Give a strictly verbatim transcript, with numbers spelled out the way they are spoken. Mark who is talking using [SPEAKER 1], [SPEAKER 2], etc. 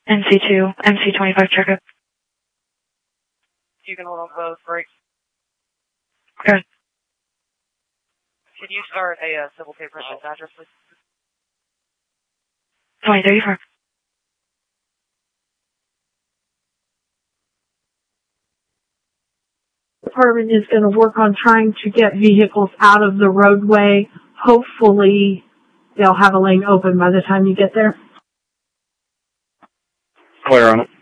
[SPEAKER 1] N C two, M C twenty-five checkup.
[SPEAKER 2] You can hold on to those brakes.
[SPEAKER 1] Okay.
[SPEAKER 2] Can you start a uh, civil paper at this address, please?
[SPEAKER 1] twenty thirty-four.
[SPEAKER 3] Department is going to work on trying to get vehicles out of the roadway. Hopefully, they'll have a lane open by the time you get there.
[SPEAKER 4] Clear on it.